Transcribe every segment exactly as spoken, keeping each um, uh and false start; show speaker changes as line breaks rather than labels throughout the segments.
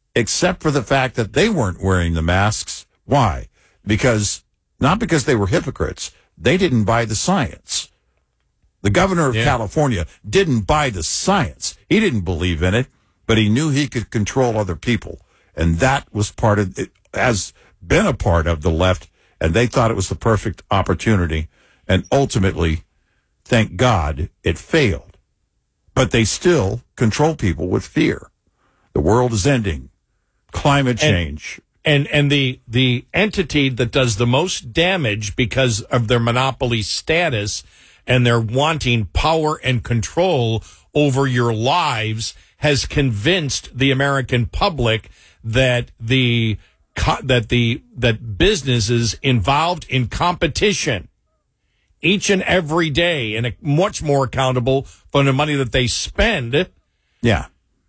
except for the fact that they weren't wearing the masks. Why? Because, not because they were hypocrites. They didn't buy the science. The governor of yeah. California didn't buy the science. He didn't believe in it, but he knew he could control other people. And that was part of it, has been a part of the left, and they thought it was the perfect opportunity. And ultimately, thank God, it failed. But they still control people with fear. The world is ending. Climate change.
And, and and the the entity that does the most damage because of their monopoly status and their wanting power and control over your lives has convinced the American public that the that the that businesses involved in competition each and every day and much more accountable for the money that they spend,
yeah,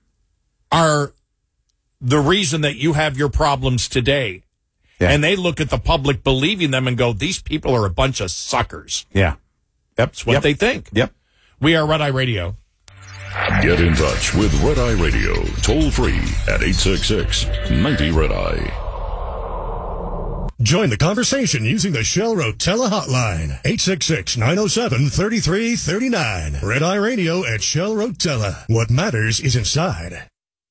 are the reason that you have your problems today. Yeah. And they look at the public believing them and go, these people are a bunch of suckers.
Yeah. Yep.
That's what
yep.
they think.
Yep.
We are Red Eye Radio.
Get in touch with Red Eye Radio, toll free at eight six six, ninety, red eye.
Join the conversation using the Shell Rotella hotline, eight six six, nine oh seven, three three three nine. Red Eye Radio at Shell Rotella. What matters is inside.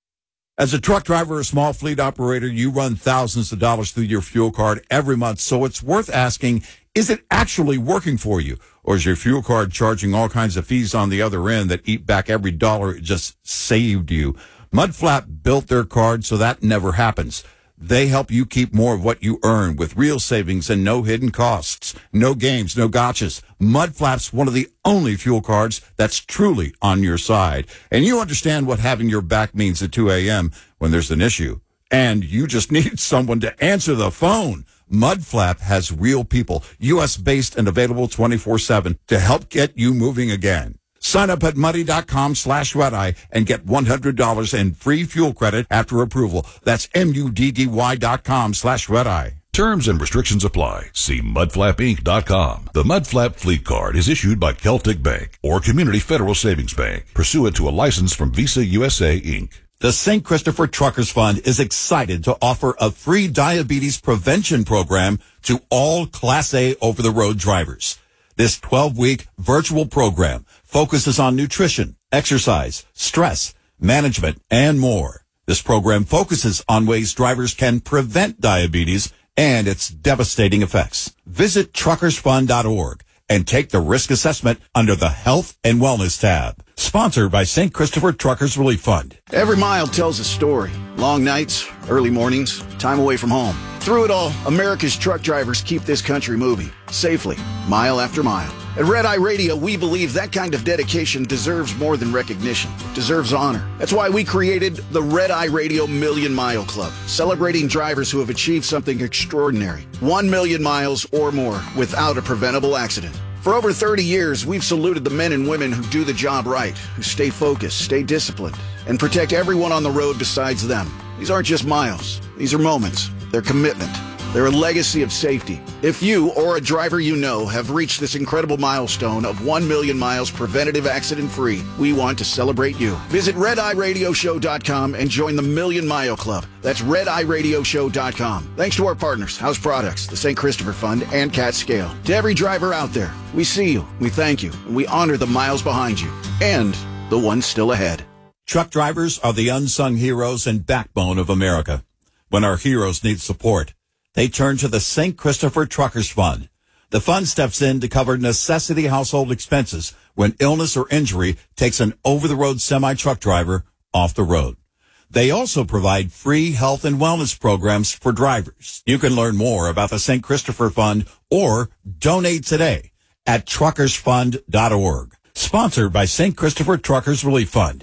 As a truck driver or small fleet operator, you run thousands of dollars through your fuel card every month, so it's worth asking, is it actually working for you? Or is your fuel card charging all kinds of fees on the other end that eat back every dollar it just saved you? Mudflap built their card so that never happens. They help you keep more of what you earn with real savings and no hidden costs. No games, no gotchas. Mudflap's one of the only fuel cards that's truly on your side. And you understand what having your back means at two a.m. when there's an issue. And you just need someone to answer the phone. Mudflap has real people, U S-based and available twenty-four seven to help get you moving again. Sign up at muddy.com slash red-eye and get one hundred dollars in free fuel credit after approval. That's M-U-D-D-Y dot com slash red-eye.
Terms and restrictions apply. See mudflap inc dot com. The Mudflap Fleet Card is issued by Celtic Bank or Community Federal Savings Bank, pursuant to a license from Visa U S A, Incorporated.
The Saint Christopher Truckers Fund is excited to offer a free diabetes prevention program to all Class A over-the-road drivers. This twelve-week virtual program focuses on nutrition, exercise, stress, management, and more. This program focuses on ways drivers can prevent diabetes and its devastating effects. Visit truckers fund dot org and take the risk assessment under the Health and Wellness tab. Sponsored by Saint Christopher Truckers Relief Fund.
Every mile tells a story. Long nights, early mornings, time away from home. Through it all, America's truck drivers keep this country moving, safely, mile after mile. At Red Eye Radio, we believe that kind of dedication deserves more than recognition. It deserves honor. That's why we created the Red Eye Radio Million Mile Club, celebrating drivers who have achieved something extraordinary. One million miles or more without a preventable accident. For over thirty years, we've saluted the men and women who do the job right, who stay focused, stay disciplined, and protect everyone on the road besides them. These aren't just miles. These are moments. They're commitment. They're a legacy of safety. If you or a driver you know have reached this incredible milestone of one million miles preventative accident-free, we want to celebrate you. Visit red eye radio show dot com and join the Million Mile Club. That's red eye radio show dot com. Thanks to our partners, House Products, the Saint Christopher Fund, and Cat Scale. To every driver out there, we see you, we thank you, and we honor the miles behind you and the ones still ahead.
Truck drivers are the unsung heroes and backbone of America. When our heroes need support, they turn to the Saint Christopher Truckers Fund. The fund steps in to cover necessity household expenses when illness or injury takes an over-the-road semi-truck driver off the road. They also provide free health and wellness programs for drivers. You can learn more about the Saint Christopher Fund or donate today at truckers fund dot org. Sponsored by Saint Christopher Truckers Relief Fund.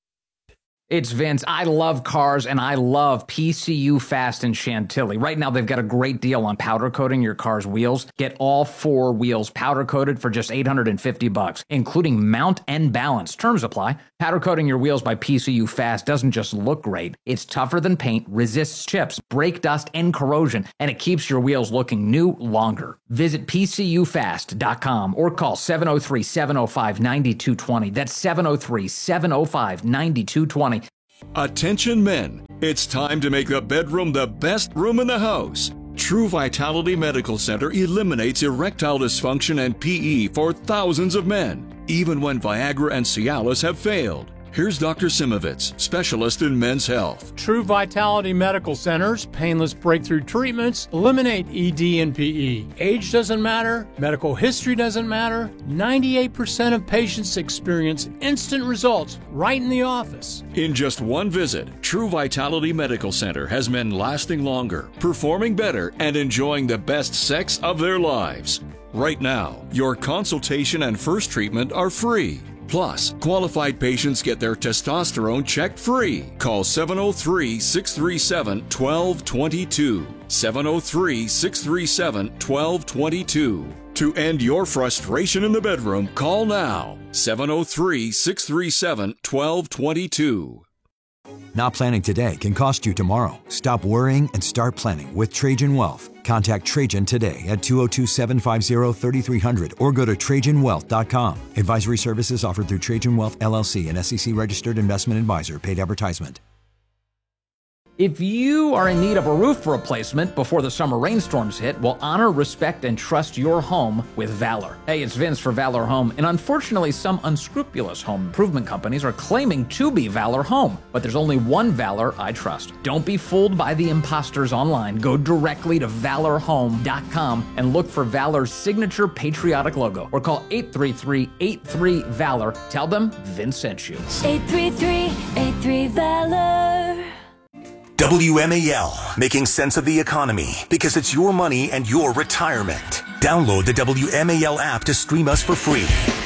It's Vince. I love cars, and I love P C U Fast in Chantilly. Right now, they've got a great deal on powder coating your car's wheels. Get all four wheels powder coated for just eight hundred fifty bucks, including mount and balance. Terms apply. Powder coating your wheels by P C U Fast doesn't just look great. It's tougher than paint, resists chips, brake dust, and corrosion, and it keeps your wheels looking new longer. Visit P C U fast dot com or call seven oh three, seven oh five, nine two two oh. That's seven oh three, seven oh five, nine two two oh.
Attention men, It's time to make the bedroom the best room in the house. True Vitality Medical Center eliminates erectile dysfunction and P E for thousands of men, even when Viagra and Cialis have failed. Here's Doctor Simovitz, specialist in men's health.
True Vitality Medical Center's painless breakthrough treatments eliminate E D and P E. Age doesn't matter, medical history doesn't matter. ninety-eight percent of patients experience instant results right in the office.
In just one visit, True Vitality Medical Center has men lasting longer, performing better, and enjoying the best sex of their lives. Right now, your consultation and first treatment are free. Plus, qualified patients get their testosterone checked free. Call seven oh three, six three seven, one two two two. seven oh three, six three seven, one two two two. To end your frustration in the bedroom, call now. seven oh three, six three seven, one two two two.
Not planning today can cost you tomorrow. Stop worrying and start planning with Trajan Wealth. Contact Trajan today at two oh two, seven five zero, three three zero zero or go to Trajan Wealth dot com. Advisory services offered through Trajan Wealth, L L C, an S E C-registered investment advisor. Paid advertisement.
If you are in need of a roof replacement before the summer rainstorms hit, well, honor, respect, and trust your home with Valor. Hey, it's Vince for Valor Home, and unfortunately, some unscrupulous home improvement companies are claiming to be Valor Home, but there's only one Valor I trust. Don't be fooled by the imposters online. Go directly to valor home dot com and look for Valor's signature patriotic logo, or call eight three three, eight three, VALOR. Tell them Vince sent you.
eight three three, eight three, VALOR.
W M A L, making sense of the economy because it's your money and your retirement. Download the W M A L app to stream us for free.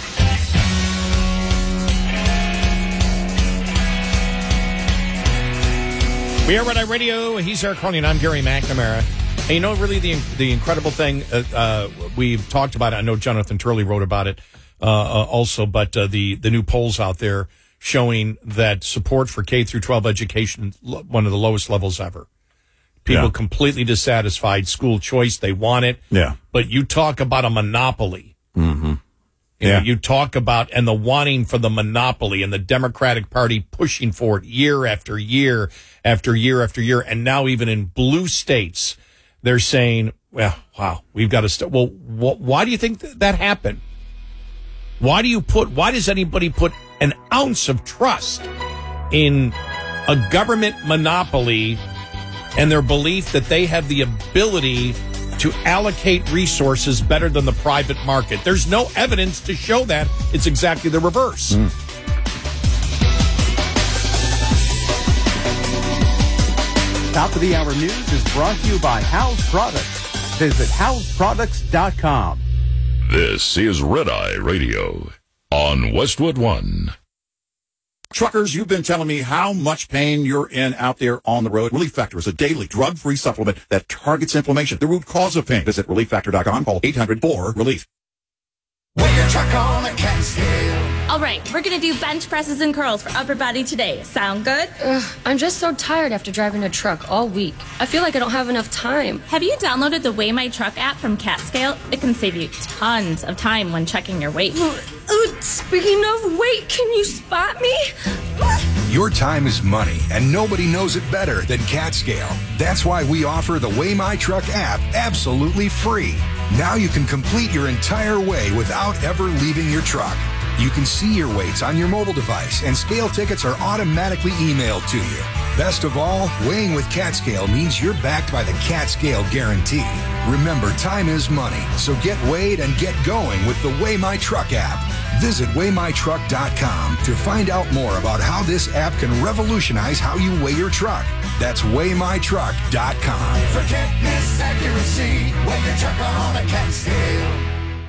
We are Red Eye Radio. He's Eric Cronin. I'm Gary McNamara. And you know, really, the the incredible thing uh, uh, we've talked about it. I know Jonathan Turley wrote about it uh, uh, also, but uh, the the new polls out there showing that support for K through twelve education, one of the lowest levels ever. People
Yeah.
completely dissatisfied. School choice, they want it.
Yeah.
But you talk about a monopoly.
Mm-hmm.
You
Yeah.
know, you talk about, and the wanting for the monopoly and the Democratic Party pushing for it year after year after year after year. And now even in blue states, they're saying, well, wow, we've got to start. Well, wh- why do you think th- that happened? Why do you put, why does anybody put an ounce of trust in a government monopoly and their belief that they have the ability to allocate resources better than the private market? There's no evidence to show that. It's exactly the reverse.
Mm.
Top of the Hour News is brought to you by House Products. Visit house products dot com.
This is Red Eye Radio on Westwood One.
Truckers, you've been telling me how much pain you're in out there on the road. Relief Factor is a daily drug-free supplement that targets inflammation, the root cause of pain. Visit relief factor dot com. Call eight hundred four relief.
Weigh your truck on a cat scale.
All right, we're going to do bench presses and curls for upper body today. Sound good?
Ugh, I'm just so tired after driving a truck all week. I feel like I don't have enough time.
Have you downloaded the Weigh My Truck app from CatScale? It can save you tons of time when checking your weight.
Uh, speaking of weight, can you spot me?
Your time is money, and nobody knows it better than CatScale. That's why we offer the Weigh My Truck app absolutely free. Now you can complete your entire weigh without ever leaving your truck. You can see your weights on your mobile device, and scale tickets are automatically emailed to you. Best of all, weighing with CatScale means you're backed by the CatScale guarantee. Remember, time is money, so get weighed and get going with the Weigh My Truck app. Visit weigh my truck dot com to find out more about how this app can revolutionize how you weigh your truck. That's weigh my truck dot com.
Forget this accuracy. Weigh your truck on a cat scale.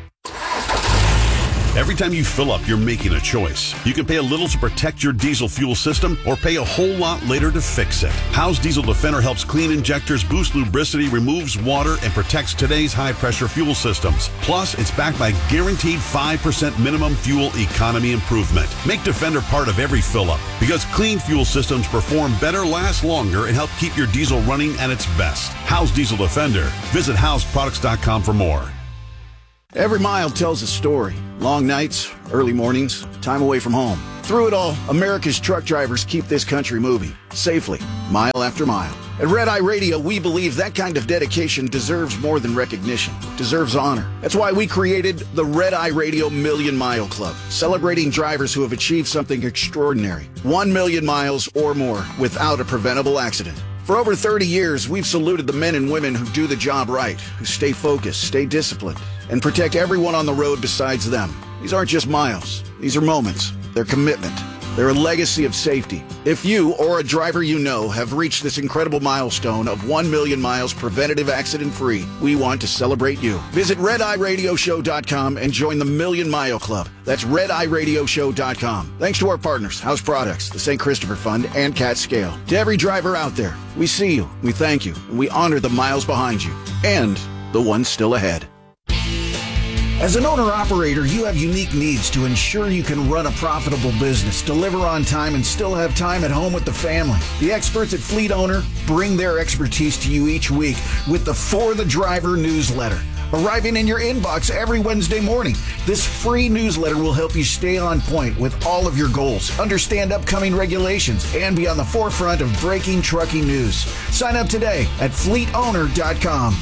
Every time you fill up, you're making a choice. You can pay a little to protect your diesel fuel system or pay a whole lot later to fix it. Howe's Diesel Defender helps clean injectors, boost lubricity, removes water, and protects today's high-pressure fuel systems. Plus, it's backed by guaranteed five percent minimum fuel economy improvement. Make Defender part of every fill-up because clean fuel systems perform better, last longer, and help keep your diesel running at its best. Howe's Diesel Defender. Visit house products dot com for more.
Every mile tells a story. Long nights, early mornings, time away from home. Through it all, America's truck drivers keep this country moving. safely, mile after mile. At Red Eye Radio, we believe that kind of dedication deserves more than recognition, deserves honor. That's why we created the Red Eye Radio Million Mile Club, celebrating drivers who have achieved something extraordinary. One million miles or more without a preventable accident. For over thirty years, we've saluted the men and women who do the job right, who stay focused, stay disciplined, and protect everyone on the road besides them. These aren't just miles. These are moments. They're commitment. They're a legacy of safety. If you or a driver you know have reached this incredible milestone of one million miles preventative accident-free, we want to celebrate you. Visit red eye radio show dot com and join the Million Mile Club. That's red eye radio show dot com. Thanks to our partners, House Products, the Saint Christopher Fund, and Cat Scale. To every driver out there, we see you, we thank you, and we honor the miles behind you, and the ones still ahead. As an owner-operator, you have unique needs to ensure you can run a profitable business, deliver on time, and still have time at home with the family. The experts at Fleet Owner bring their expertise to you each week with the For the Driver newsletter, arriving in your inbox every Wednesday morning. This free newsletter will help you stay on point with all of your goals, understand upcoming regulations, and be on the forefront of breaking trucking news. Sign up today at fleet owner dot com.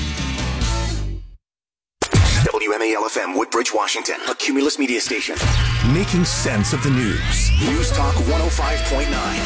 W M A L F M, Woodbridge, Washington, a Cumulus media station. Making sense of the news. News Talk one oh five point nine.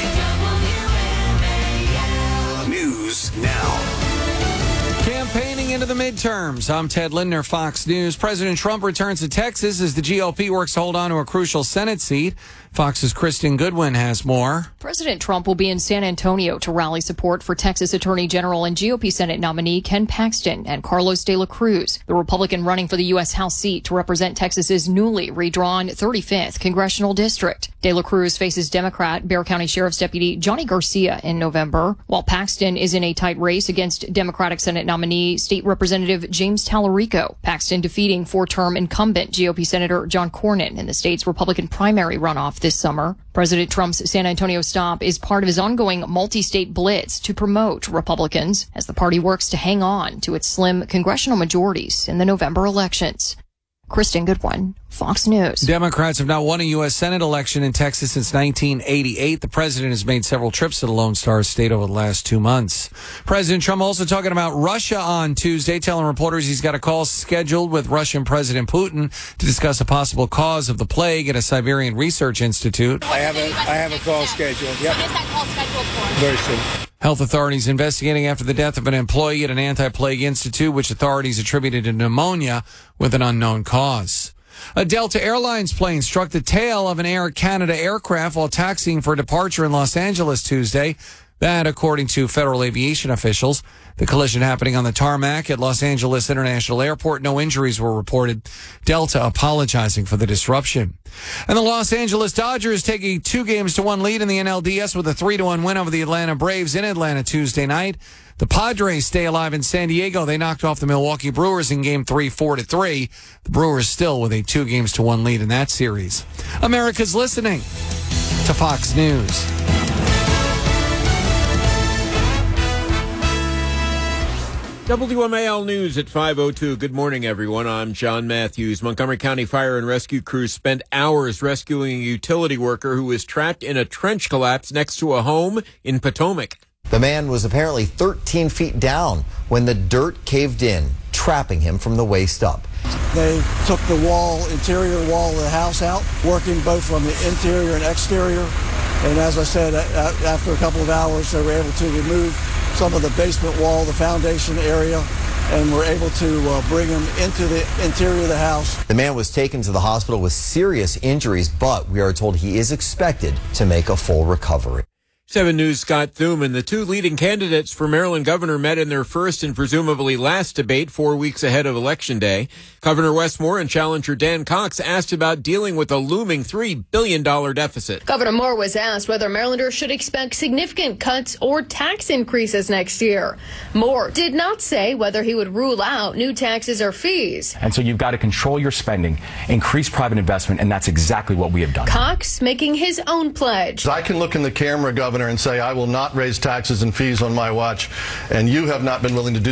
News now.
Campaigning into the midterms. I'm Ted Lindner, Fox News. President Trump returns to Texas as the G O P works to hold on to a crucial Senate seat. Fox's Kristen Goodwin has more.
President Trump will be in San Antonio to rally support for Texas Attorney General and G O P Senate nominee Ken Paxton and Carlos de la Cruz, the Republican running for the U S House seat to represent Texas's newly redrawn thirty-fifth congressional district. De la Cruz faces Democrat Bexar County Sheriff's Deputy Johnny Garcia in November, while Paxton is in a tight race against Democratic Senate nominee State Representative James Tallarico. Paxton defeating four-term incumbent G O P Senator John Cornyn in the state's Republican primary runoff this summer. President Trump's San Antonio stop is part of his ongoing multi-state blitz to promote Republicans as the party works to hang on to its slim congressional majorities in the November elections. Kristen Goodwin, Fox News.
Democrats have not won a U S Senate election in Texas since nineteen eighty-eight. The president has made several trips to the Lone Star State over the last two months. President Trump also talking about Russia on Tuesday, telling reporters he's got a call scheduled with Russian President Putin to discuss a possible cause of the plague at a Siberian research institute.
I have a I have a call scheduled. Yep. When is that call scheduled for? Very soon.
Health authorities investigating after the death of an employee at an anti-plague institute, which authorities attributed to pneumonia with an unknown cause. A Delta Airlines plane struck the tail of an Air Canada aircraft while taxiing for departure in Los Angeles Tuesday. That, according to federal aviation officials. The collision happening on the tarmac at Los Angeles International Airport. No injuries were reported. Delta apologizing for the disruption. And the Los Angeles Dodgers take a two games to one lead in the N L D S with a three to one win over the Atlanta Braves in Atlanta Tuesday night. The Padres stay alive in San Diego. They knocked off the Milwaukee Brewers in game three, four to three. The Brewers still with a two games to one lead in that series. America's listening to Fox News.
W M A L News at five oh two. Good morning, everyone. I'm John Matthews. Montgomery County Fire and Rescue crews spent hours rescuing a utility worker who was trapped in a trench collapse next to a home in Potomac.
The man was apparently thirteen feet down when the dirt caved in, trapping him from the waist up.
They took the wall, interior wall of the house out, working both from the interior and exterior. And as I said, after a couple of hours, they were able to remove some of the basement wall, the foundation area, and were able to uh, bring him into the interior of the house.
The man was taken to the hospital with serious injuries, but we are told he is expected to make a full recovery.
seven News' Scott Thuman. The two leading candidates for Maryland governor met in their first and presumably last debate four weeks ahead of Election Day. Governor Wes Moore and challenger Dan Cox asked about dealing with a looming three billion dollars deficit.
Governor Moore was asked whether Marylanders should expect significant cuts or tax increases next year. Moore did not say whether he would rule out new taxes or fees.
And so you've got to control your spending, increase private investment, and that's exactly what we have done.
Cox making his own pledge.
I can look in the camera, Governor, and say I will not raise taxes and fees on my watch, and you have not been willing to do that.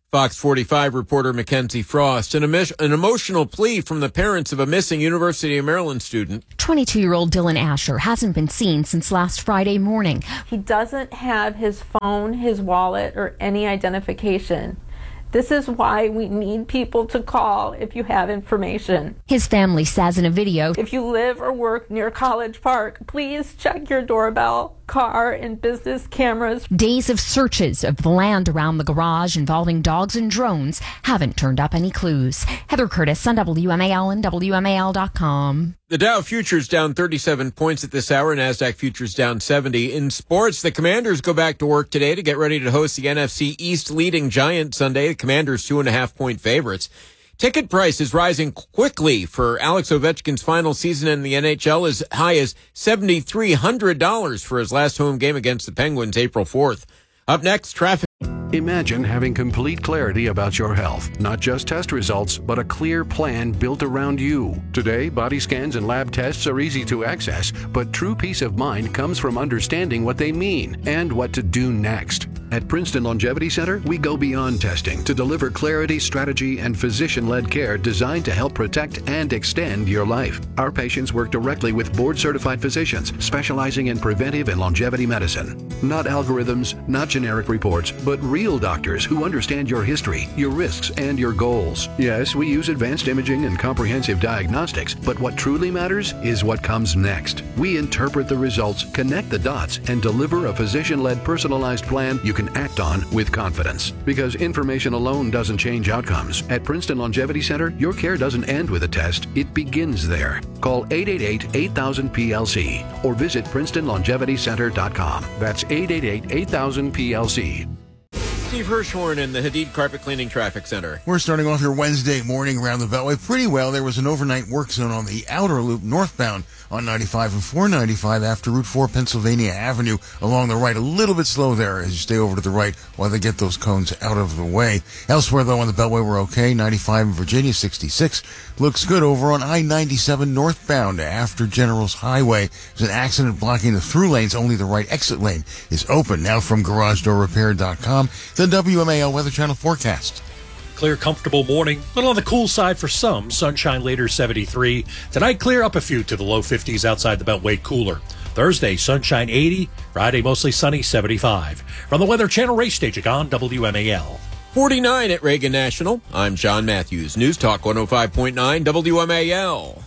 Fox forty-five reporter Mackenzie Frost. An, emo- an emotional plea from the parents of a missing University of Maryland student.
twenty-two-year-old Dylan Asher hasn't been seen since last Friday morning.
He doesn't have his phone, his wallet, or any identification. This is why we need people to call if you have information.
His family says in a video,
if you live or work near College Park, please check your doorbell, car, and business cameras.
Days of searches of the land around the garage involving dogs and drones haven't turned up any clues. Heather Curtis on W M A L and W M A L dot com.
The Dow futures down thirty-seven points at this hour. NASDAQ futures down seventy. In sports, the Commanders go back to work today to get ready to host the N F C East leading Giants Sunday. The Commanders two and a half point favorites. Ticket price is rising quickly for Alex Ovechkin's final season in the N H L, as high as seven thousand three hundred dollars for his last home game against the Penguins April fourth. Up next, traffic.
Imagine having complete clarity about your health, not just test results, but a clear plan built around you. Today, body scans and lab tests are easy to access, but true peace of mind comes from understanding what they mean and what to do next. At Princeton Longevity Center, we go beyond testing to deliver clarity, strategy, and physician-led care designed to help protect and extend your life. Our patients work directly with board-certified physicians specializing in preventive and longevity medicine. Not algorithms, not generic reports, but real doctors who understand your history, your risks, and your goals. Yes, we use advanced imaging and comprehensive diagnostics, but what truly matters is what comes next. We interpret the results, connect the dots, and deliver a physician-led personalized plan you can act on with confidence. Because information alone doesn't change outcomes. At Princeton Longevity Center, your care doesn't end with a test, it begins there. Call eight eight eight, eight thousand, P L C or visit princeton longevity center dot com. That's eight eight eight, eight thousand, P L C.
Steve Hirschhorn in the Hadid Carpet Cleaning Traffic Center.
We're starting off your Wednesday morning around the Beltway pretty well. There was an overnight work zone on the outer loop northbound on ninety-five and four ninety-five after Route four Pennsylvania Avenue along the right. A little bit slow there as you stay over to the right while they get those cones out of the way. Elsewhere, though, on the Beltway, we're okay. ninety-five in Virginia, sixty-six. Looks good over on I ninety-seven northbound after Generals Highway. There's an accident blocking the through lanes. Only the right exit lane is open. Now from garage door repair dot com, the W M A L Weather Channel forecast.
Clear, comfortable morning. A little on the cool side for some. Sunshine later, seventy-three. Tonight, clear up a few to the low fifties outside the Beltway, cooler. Thursday, sunshine, eighty. Friday, mostly sunny, seventy-five. From the Weather Channel race station on W M A L.
forty-nine at Reagan National. I'm John Matthews. News Talk one oh five point nine W M A L.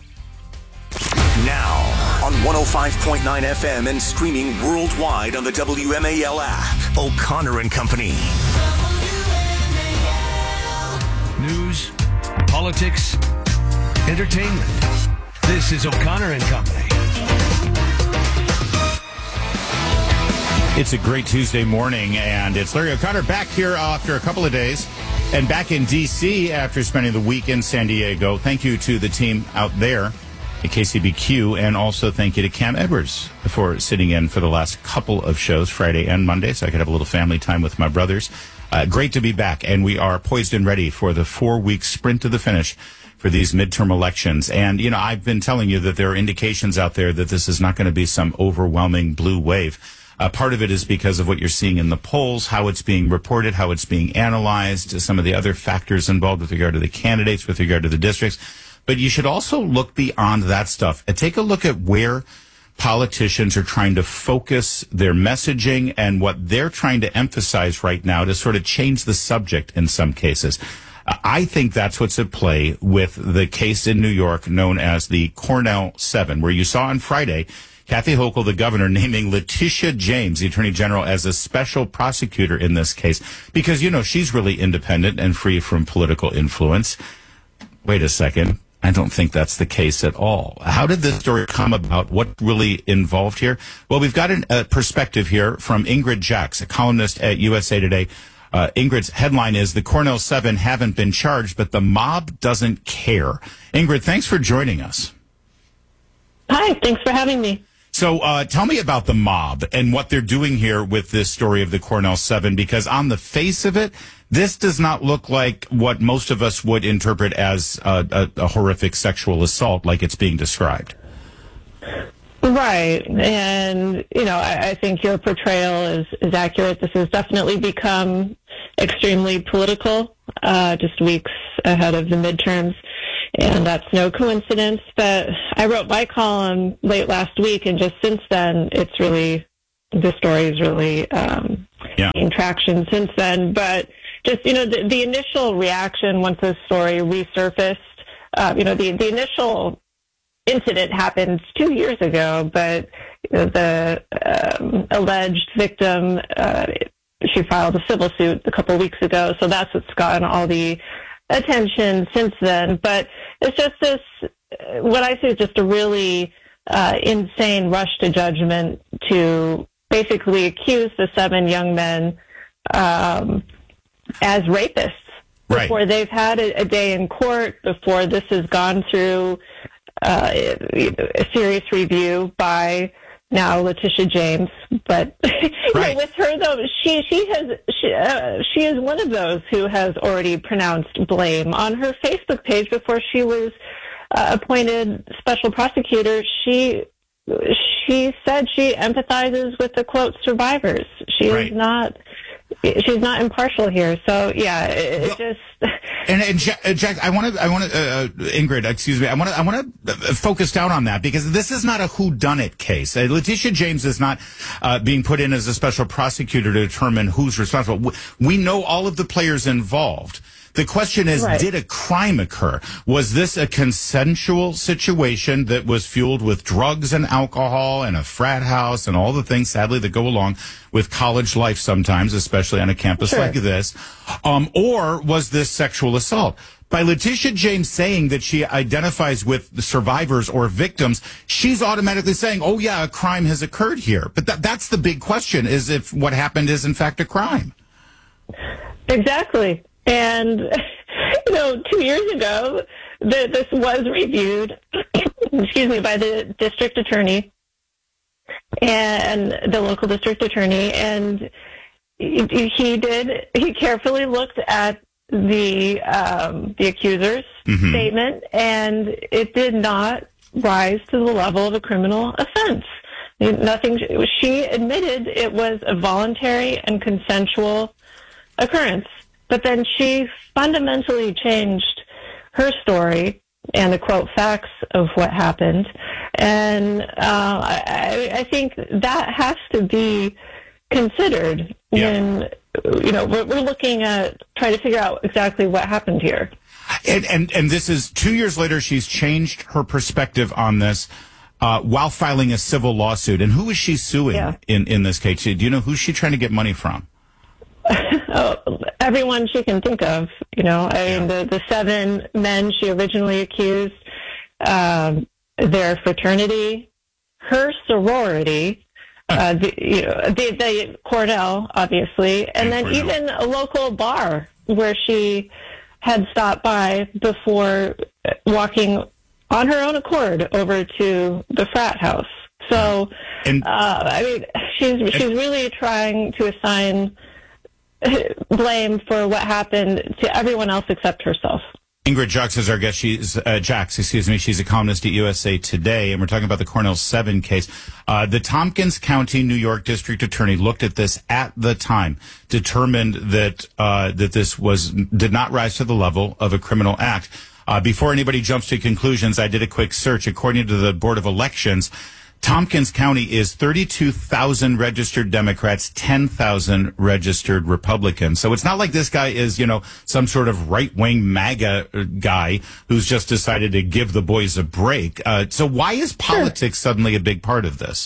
Now on one oh five point nine F M and streaming worldwide on the W M A L app. O'Connor and Company.
News, politics, entertainment. This is O'Connor and Company.
It's a great Tuesday morning, and it's Larry O'Connor back here after a couple of days and back in D C after spending the week in San Diego. Thank you to the team out there at K C B Q, and also thank you to Cam Edwards for sitting in for the last couple of shows, Friday and Monday, so I could have a little family time with my brothers. Uh, great to be back, and we are poised and ready for the four-week sprint to the finish for these midterm elections. And, you know, I've been telling you that there are indications out there that this is not going to be some overwhelming blue wave. Uh, part of it is because of what you're seeing in the polls, how it's being reported, how it's being analyzed, some of the other factors involved with regard to the candidates, with regard to the districts. But you should also look beyond that stuff and take a look at where politicians are trying to focus their messaging and what they're trying to emphasize right now to sort of change the subject in some cases. I think that's what's at play with the case in New York known as the Cornell Seven, where you saw on Friday Kathy Hochul, the governor, naming Letitia James, the attorney general, as a special prosecutor in this case because, you know, she's really independent and free from political influence. Wait a second. I don't think that's the case at all. How did this story come about? What really involved here? Well, we've got a uh, perspective here from Ingrid Jacks, a columnist at U S A Today. Uh, Ingrid's headline is, "The Cornell Seven haven't been charged, but the mob doesn't care." Ingrid, thanks for joining us.
Hi, thanks for having me.
So uh, tell me about the mob and what they're doing here with this story of the Cornell Seven, because on the face of it, this does not look like what most of us would interpret as a, a, a horrific sexual assault like it's being described.
Right. And, you know, I, I think your portrayal is, is accurate. This has definitely become extremely political, uh, just weeks ahead of the midterms. And that's no coincidence. But I wrote my column late last week, and just since then, it's really, the story is really um,
yeah.
gaining traction since then. But just, you know, the, the initial reaction once the story resurfaced, uh, you know, the, the initial incident happened two years ago, but you know, the um, alleged victim, uh, she filed a civil suit a couple of weeks ago, so that's what's gotten all the attention since then. But it's just this, what I see is just a really uh, insane rush to judgment to basically accuse the seven young men um, as rapists
right.
before they've had a, a day in court, before this has gone through uh, a serious review by now Letitia James. But you
right.
know, with her though, she she has she, uh, she is one of those who has already pronounced blame on her Facebook page before she was uh, appointed special prosecutor. She she said she empathizes with the quote survivors. She
right.
is not. She's not impartial here, so yeah, it,
well,
it just.
And, and Jack, I want to, I want to, uh, Ingrid, excuse me, I want to, I want to focus down on that because this is not a whodunit case. Uh, Letitia James is not uh, being put in as a special prosecutor to determine who's responsible. We know all of the players involved. The question is, right. did a crime occur? Was this a consensual situation that was fueled with drugs and alcohol and a frat house and all the things, sadly, that go along with college life sometimes, especially on a campus
sure.
like this? Um, or was this sexual assault? By Letitia James saying that she identifies with the survivors or victims, she's automatically saying, oh, yeah, a crime has occurred here. But that, that's the big question, is if what happened is, in fact, a crime.
Exactly. And, you know, two years ago, the, this was reviewed, excuse me, by the district attorney and the local district attorney. And he, he did, he carefully looked at the, um, the accuser's mm-hmm. statement, and it did not rise to the level of a criminal offense. Nothing, she admitted it was a voluntary and consensual occurrence. But then she fundamentally changed her story and the quote facts of what happened. And uh, I, I think that has to be considered yeah. when, you know, we're, we're looking at trying to figure out exactly what happened here.
And, and, and this is two years later, she's changed her perspective on this uh, while filing a civil lawsuit. And who is she suing yeah. in, in this case? Do you know who she's trying to get money from?
Oh, everyone she can think of, you know. I mean, the, the seven men she originally accused, um, their fraternity, her sorority, uh, the, you know, the, the Cornell, obviously, and, and then Cornell. Even a local bar where she had stopped by before walking on her own accord over to the frat house. So, and, uh, I mean, she's she's and, really trying to assign blame for what happened to everyone else except herself.
Ingrid Jacques is our guest. She's uh, Jacques, excuse me. She's a columnist at U S A Today, and we're talking about the Cornell seven case. Uh, the Tompkins County, New York District Attorney looked at this at the time, determined that uh, that this was did not rise to the level of a criminal act. Uh, before anybody jumps to conclusions, I did a quick search. According to the Board of Elections, Tompkins County is thirty-two thousand registered Democrats, ten thousand registered Republicans. So it's not like this guy is, you know, some sort of right-wing MAGA guy who's just decided to give the boys a break. Uh, so why is politics sure. suddenly a big part of this?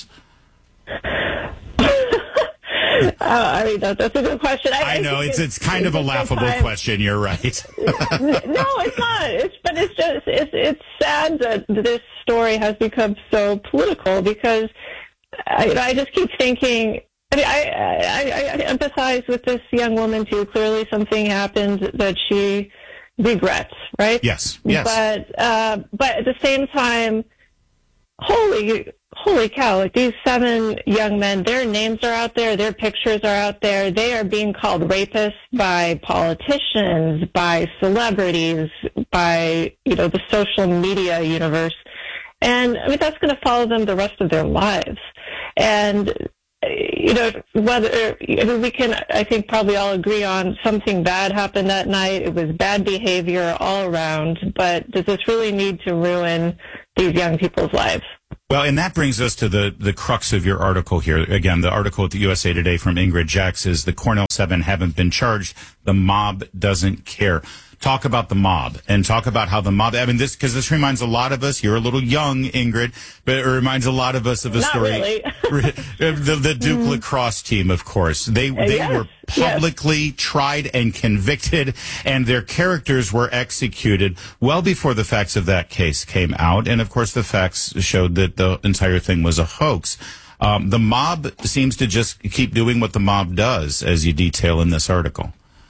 Uh, I mean, that, that's a good question. I,
I know, it's it's kind of a laughable question. You're right.
No, it's not. It's, but it's just, it's, it's sad that this story has become so political because I, I just keep thinking, I mean, I, I, I empathize with this young woman too. Clearly something happened that she regrets, right?
Yes, yes.
But, uh, but at the same time, holy Holy cow, like these seven young men, their names are out there, their pictures are out there. They are being called rapists by politicians, by celebrities, by, you know, the social media universe. And I mean, that's going to follow them the rest of their lives. And you know, whether I mean, we can, I think, probably all agree on something bad happened that night. It was bad behavior all around. But does this really need to ruin these young people's lives?
Well, and that brings us to the, the crux of your article here. Again, the article at the U S A Today from Ingrid Jacks is the Cornell Seven haven't been charged. The mob doesn't care. Talk about the mob and talk about how the mob, I mean, this, because this reminds a lot of us, you're a little young, Ingrid, but it reminds a lot of us of a
Not
story.
Really.
the, the Duke mm. lacrosse team, of course. They, they
yes.
were publicly yes. tried and convicted, and their characters were executed well before the facts of that case came out. And of course, the facts showed that the entire thing was a hoax. Um, the mob seems to just keep doing what the mob does, as you detail in this article.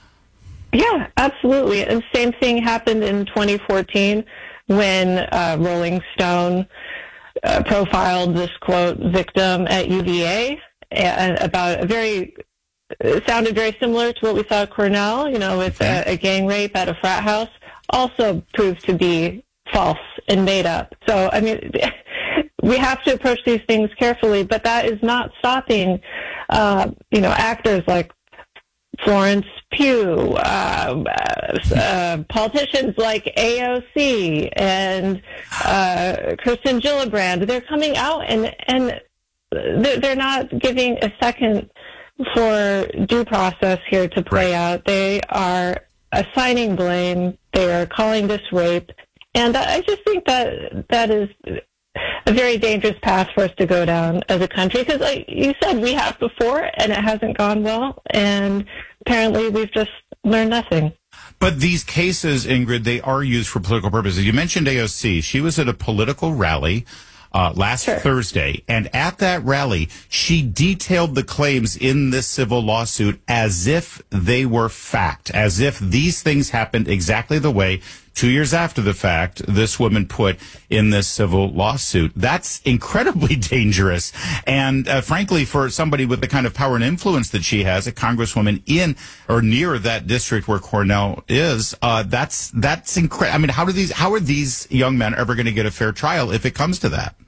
Yeah, absolutely. And same thing happened in twenty fourteen when uh, Rolling Stone uh, profiled this, quote, victim at U V A and about a very, it sounded very similar to what we saw at Cornell, you know, with a, a gang rape at a frat house, also proved to be false and made up. So, I mean, we have to approach these things carefully, but that is not stopping, uh, you know, actors like Florence Pugh, uh, uh, politicians like A O C and uh, Kirsten Gillibrand. They're coming out and and they're not giving a second for due process here to play right. out. They are assigning blame. They are calling this rape, and I just think that that is a very dangerous path for us to go down as a country, because like you said, we have before and it hasn't gone well, and apparently we've just learned nothing.
But these cases, Ingrid, they are used for political purposes. You mentioned A O C. She was at a political rally uh, last sure. Thursday, and at that rally, she detailed the claims in this civil lawsuit as if they were fact, as if these things happened exactly the way two years after the fact this woman put in this civil lawsuit. That's incredibly dangerous. And uh, frankly, for somebody with the kind of power and influence that she has, a congresswoman in or near that district where Cornell is, uh, that's that's incredible. I mean, how do these how are these young men ever going to get a fair trial if it comes to that?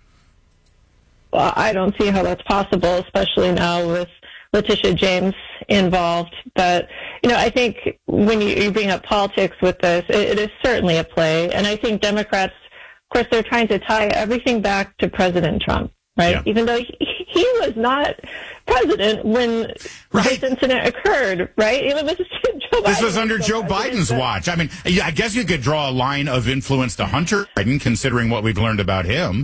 Well, I don't see how that's possible, especially now with Letitia James involved. But, you know, I think when you, you bring up politics with this, it, it is certainly a play. And I think Democrats, of course, they're trying to tie everything back to President Trump, right? Yeah. Even though he, he was not president when right. this incident occurred, right? It was Joe
this
Biden
was under Joe Biden's watch. I mean, I guess you could draw a line of influence to Hunter Biden, considering what we've learned about him.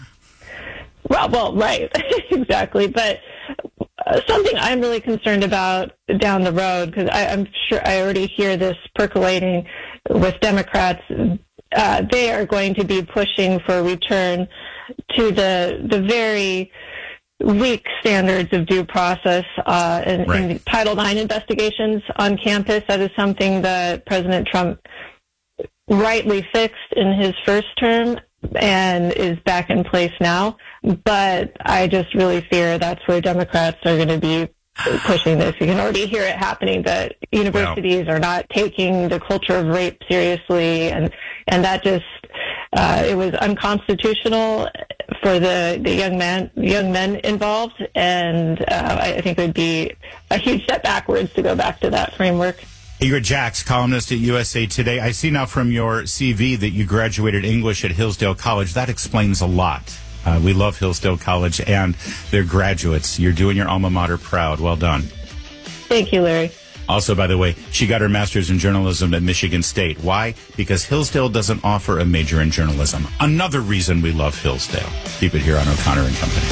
Well, well, right, exactly. But uh, something I'm really concerned about down the road, because I'm sure I already hear this percolating with Democrats, uh, they are going to be pushing for a return to the the very weak standards of due process uh, in, right. in Title nine investigations on campus. That is something that President Trump rightly fixed in his first term and is back in place now. But I just really fear that's where Democrats are going to be pushing this. You can already hear it happening, that universities wow. are not taking the culture of rape seriously, and and that just uh, it was unconstitutional for the, the young man young men involved, and uh, I think it would be a huge step backwards to go back to that framework.
Ingrid Jacks, columnist at U S A Today. I see now from your C V that you graduated English at Hillsdale College. That explains a lot. Uh, we love Hillsdale College and their graduates. You're doing your alma mater proud. Well done.
Thank you, Larry.
Also, by the way, she got her master's in journalism at Michigan State. Why? Because Hillsdale doesn't offer a major in journalism. Another reason we love Hillsdale. Keep it here on O'Connor and Company.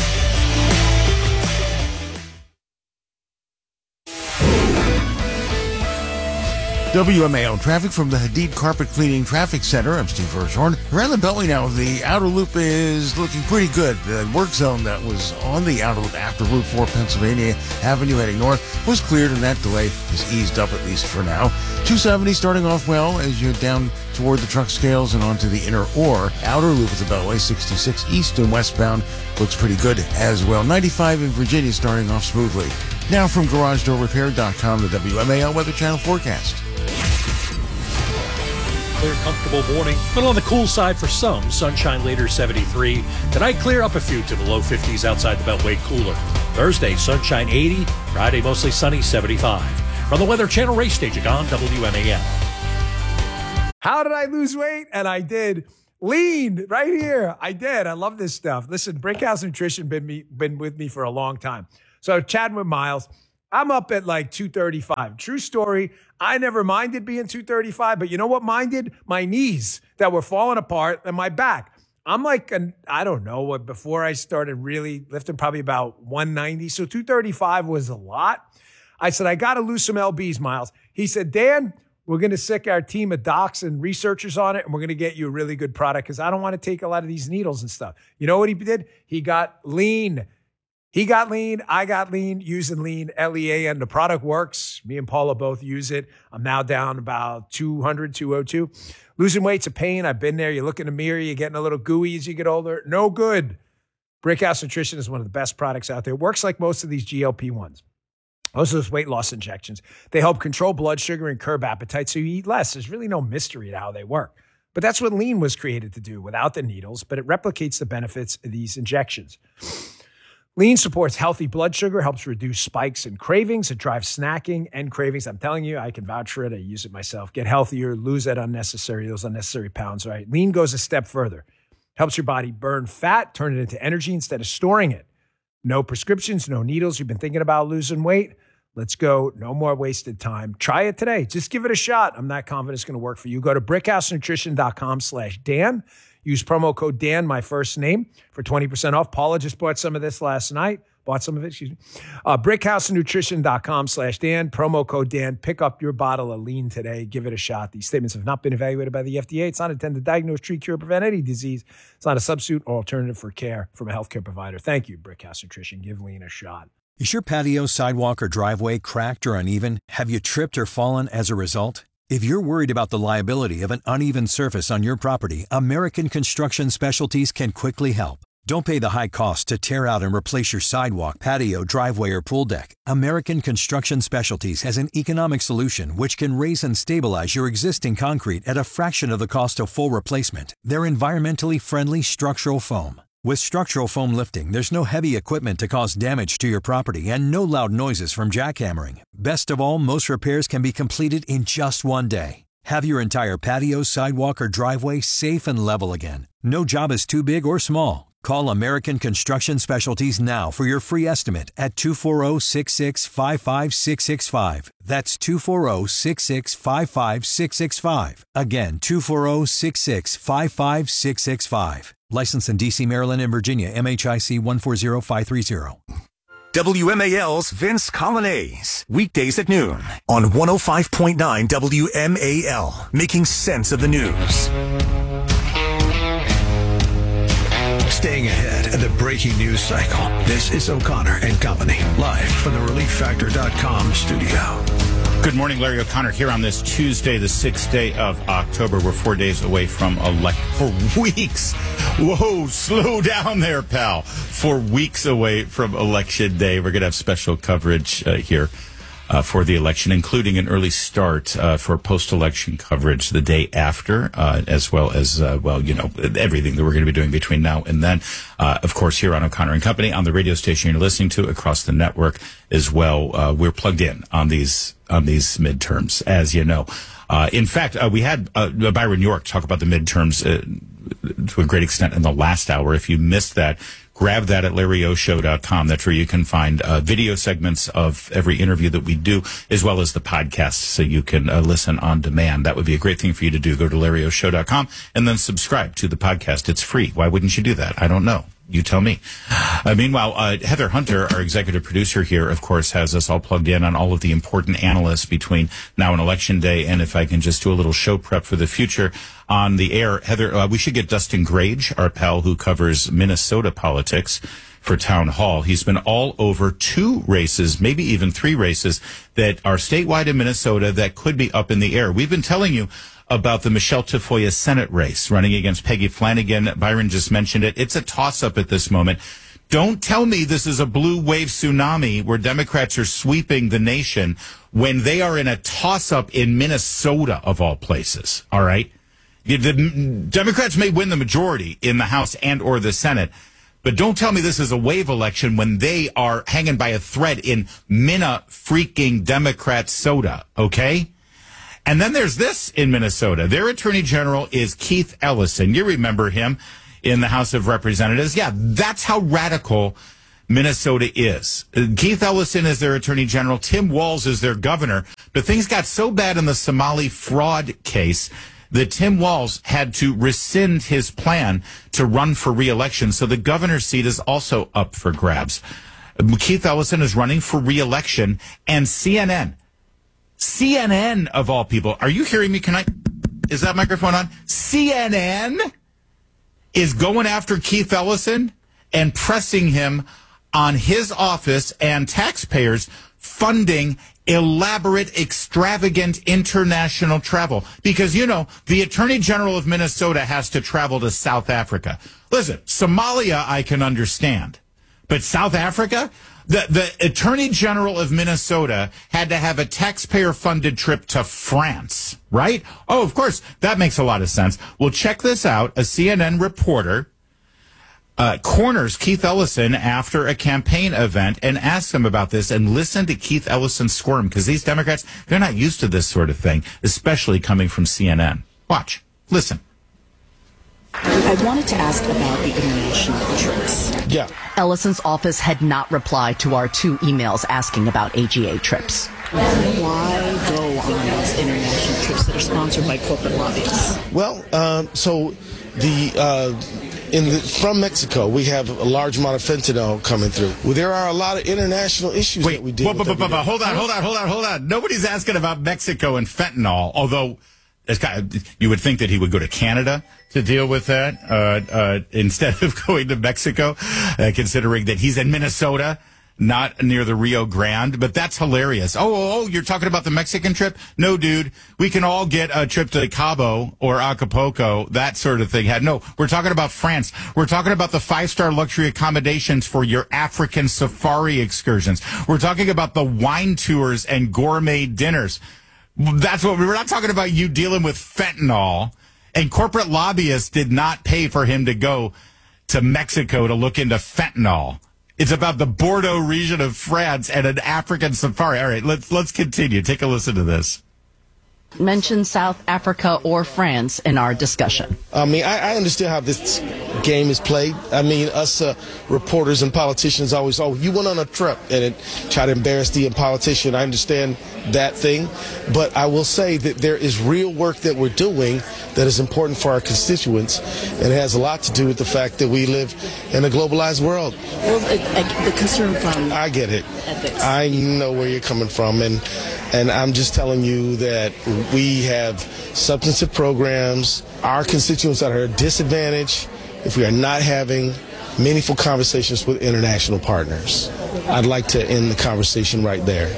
W M A L traffic from the Hadid Carpet Cleaning Traffic Center. I'm Steve Hirschhorn. Around the Beltway now, the outer loop is looking pretty good. The work zone that was on the outer loop after Route four Pennsylvania Avenue heading north was cleared, and that delay is eased up, at least for now. two seventy starting off well as you're down toward the truck scales and onto the inner or outer loop of the Beltway. sixty-six east and westbound looks pretty good as well. ninety-five in Virginia starting off smoothly. Now from Garage Door Repair dot com, the W M A L Weather Channel forecast.
Clear, comfortable morning. A little on the cool side for some. Sunshine later, seventy-three. Tonight, clear up a few to the low fifties outside the Beltway. Cooler. Thursday, sunshine eighty. Friday, mostly sunny seventy-five. From the Weather Channel race station on W M A L.
How did I lose weight? And I did. Lean right here. I did. I love this stuff. Listen, Brickhouse Nutrition been me been with me for a long time. So chatting with Miles, I'm up at like two thirty-five. True story. I never minded being two thirty-five, but you know what minded? My knees that were falling apart and my back. I'm like, an, I don't know what, before I started really lifting, probably about one ninety. So two thirty-five was a lot. I said, I got to lose some L Bs, Miles. He said, Dan, we're going to sick our team of docs and researchers on it, and we're going to get you a really good product because I don't want to take a lot of these needles and stuff. You know what he did? He got lean. He got lean. I got lean using lean, L E A N. The product works. Me and Paula both use it. I'm now down about two hundred, two oh two. Losing weight's a pain. I've been there. You look in the mirror, you're getting a little gooey as you get older. No good. Brickhouse Nutrition is one of the best products out there. It works like most of these G L P ones. Most of those weight loss injections. They help control blood sugar and curb appetite so you eat less. There's really no mystery to how they work. But that's what lean was created to do without the needles, but it replicates the benefits of these injections. Lean supports healthy blood sugar, helps reduce spikes and cravings. It drives snacking and cravings. I'm telling you, I can vouch for it. I use it myself. Get healthier, lose that unnecessary, those unnecessary pounds, right? Lean goes a step further. Helps your body burn fat, turn it into energy instead of storing it. No prescriptions, no needles. You've been thinking about losing weight? Let's go. No more wasted time. Try it today. Just give it a shot. I'm not confident it's going to work for you. Go to brickhousenutrition.com slash Dan. Use promo code Dan, my first name, for twenty percent off. Paula just bought some of this last night. Bought some of it, excuse me. Uh, brickhousenutrition.com slash Dan. Promo code Dan. Pick up your bottle of lean today. Give it a shot. These statements have not been evaluated by the F D A. It's not intended to diagnose, treat, cure, prevent any disease. It's not a substitute or alternative for care from a healthcare provider. Thank you, Brickhouse Nutrition. Give lean a shot.
Is your patio, sidewalk, or driveway cracked or uneven? Have you tripped or fallen as a result? If you're worried about the liability of an uneven surface on your property, American Construction Specialties can quickly help. Don't pay the high cost to tear out and replace your sidewalk, patio, driveway, or pool deck. American Construction Specialties has an economic solution which can raise and stabilize your existing concrete at a fraction of the cost of full replacement. They're environmentally friendly structural foam. With structural foam lifting, there's no heavy equipment to cause damage to your property and no loud noises from jackhammering. Best of all, most repairs can be completed in just one day. Have your entire patio, sidewalk, or driveway safe and level again. No job is too big or small. Call American Construction Specialties now for your free estimate at two four zero, six six five five six six five. That's two four zero, six six five five six six five. Again, two four zero, six six five five six six five. Licensed in D C, Maryland, and Virginia, M H I C one four zero five three zero.
W M A L's Vince Colonnese, weekdays at noon on one oh five point nine W M A L, making sense of the news.
Staying ahead of the breaking news cycle. This is O'Connor and Company, live from the relief factor dot com studio.
Good morning, Larry O'Connor here on this Tuesday, the sixth day of October. We're four days away from elect for weeks. Whoa, slow down there, pal. Four weeks away from Election Day. We're going to have special coverage uh, here uh, for the election, including an early start uh, for post-election coverage the day after, uh, as well as, uh, well, you know, everything that we're going to be doing between now and then. Uh, of course, here on O'Connor and Company, on the radio station you're listening to, across the network as well. Uh, we're plugged in on these on these midterms, as you know. Uh, in fact, uh, we had uh, Byron York talk about the midterms uh, to a great extent in the last hour. If you missed that, grab that at larry o show dot com. That's where you can find uh, video segments of every interview that we do, as well as the podcast, so you can uh, listen on demand. That would be a great thing for you to do. Go to larry o show dot com and then subscribe to the podcast. It's free. Why wouldn't you do that? I don't know. You tell me. Uh, meanwhile, uh, Heather Hunter, our executive producer here, of course, has us all plugged in on all of the important analysts between now and Election Day. And if I can just do a little show prep for the future on the air, Heather, uh, we should get Dustin Grage, our pal who covers Minnesota politics for Town Hall. He's been all over two races, maybe even three races that are statewide in Minnesota that could be up in the air. We've been telling you about the Michelle Tafoya Senate race running against Peggy Flanagan. Byron just mentioned it. It's a toss-up at this moment. Don't tell me this is a blue wave tsunami where Democrats are sweeping the nation when they are in a toss-up in Minnesota, of all places. All right? The Democrats may win the majority in the House and or the Senate, But don't tell me this is a wave election when they are hanging by a thread in Minna freaking Democrat soda, okay? And then there's this in Minnesota. Their attorney general is Keith Ellison. You remember him in the House of Representatives. Yeah, that's how radical Minnesota is. Keith Ellison is their attorney general. Tim Walz is their governor. But things got so bad in the Somali fraud case that Tim Walz had to rescind his plan to run for re-election. So the governor's seat is also up for grabs. Keith Ellison is running for re-election, and C N N, C N N of all people, are you hearing me? Can I, is that microphone on? C N N is going after Keith Ellison and pressing him on his office and taxpayers funding elaborate, extravagant international travel. Because, you know, the Attorney General of Minnesota has to travel to South Africa. Listen, Somalia I can understand. But South Africa? The, the Attorney General of Minnesota had to have a taxpayer-funded trip to France, right? Oh, of course, that makes a lot of sense. Well, check this out. A C N N reporter Uh, corners Keith Ellison after a campaign event and asks him about this, and listen to Keith Ellison squirm, because these Democrats, they're not used to this sort of thing, especially coming from C N N. Watch. Listen.
I wanted to ask about the international trips.
Yeah.
Ellison's office had not replied to our two emails asking about A G A trips. Why go on those international trips that are sponsored by corporate lobbyists?
Well, um, so the... Uh, In the, from Mexico, we have a large amount of fentanyl coming through. Well, there are a lot of international issues
Wait,
that we deal
whoa,
with.
Wait, hold on, hold on, hold on, hold on. Nobody's asking about Mexico and fentanyl, although it's kind of, you would think that he would go to Canada to deal with that uh, uh, instead of going to Mexico, uh, considering that he's in Minnesota, not near the Rio Grande. But that's hilarious. Oh, oh, oh, you're talking about the Mexican trip? No, dude. We can all get a trip to Cabo or Acapulco, that sort of thing. No, we're talking about France. We're talking about the five-star luxury accommodations for your African safari excursions. We're talking about the wine tours and gourmet dinners. That's what we're not talking about. You dealing with fentanyl, and corporate lobbyists did not pay for him to go to Mexico to look into fentanyl. It's about the Bordeaux region of France and an African safari. All right, let's let's continue. Take a listen to this.
Mention South Africa or France in our discussion.
I mean, I, I understand how this game is played. I mean, us uh, reporters and politicians always, oh, you went on a trip and it, try to embarrass the politician. I understand that thing. But I will say that there is real work that we're doing that is important for our constituents, and it has a lot to do with the fact that we live in a globalized world.
Well, the, the concern from
I get it.
Ethics.
I know where you're coming from, and and I'm just telling you that we have substantive programs. Our constituents are at a disadvantage if we are not having meaningful conversations with international partners. I'd like to end the conversation right there.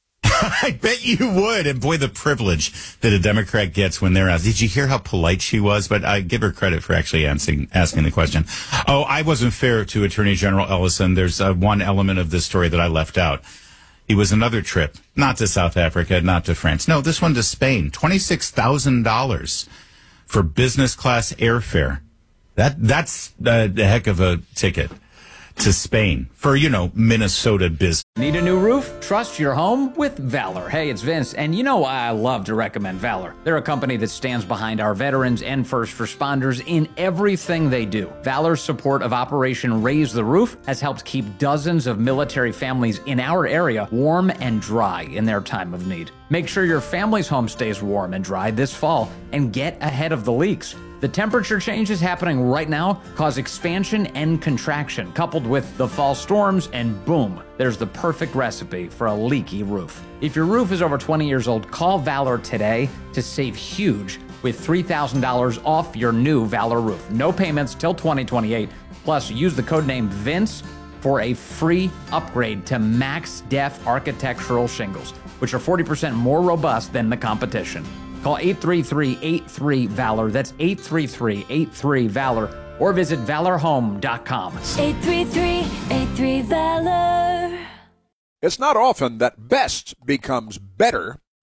I bet you would. And boy, the privilege that a Democrat gets when they're asked. Did you hear how polite she was? But I give her credit for actually answering, asking the question. Oh, I wasn't fair to Attorney General Ellison. There's uh, one element of this story that I left out. He was another trip, not to South Africa, not to France. No, this one to Spain. twenty-six thousand dollars for business class airfare. That That's a, a heck of a ticket to Spain for, you know, Minnesota business.
Need a new roof? Trust your home with Valor. Hey, it's Vince, and you know why I love to recommend Valor. They're a company that stands behind our veterans and first responders in everything they do. Valor's support of Operation Raise the Roof has helped keep dozens of military families in our area warm and dry in their time of need. Make sure your family's home stays warm and dry this fall and get ahead of the leaks. The temperature changes happening right now cause expansion and contraction, coupled with the fall storms, and boom, there's the perfect recipe for a leaky roof. If your roof is over twenty years old, call Valor today to save huge with three thousand dollars off your new Valor roof. No payments till twenty twenty-eight. Plus, use the code name Vince for a free upgrade to Max Def architectural shingles, which are forty percent more robust than the competition. Call eight three three, eight three, VALOR. That's eight three three, eight three, VALOR. Or visit valor home dot com.
eight three three, eight three, VALOR.
It's not often that best becomes better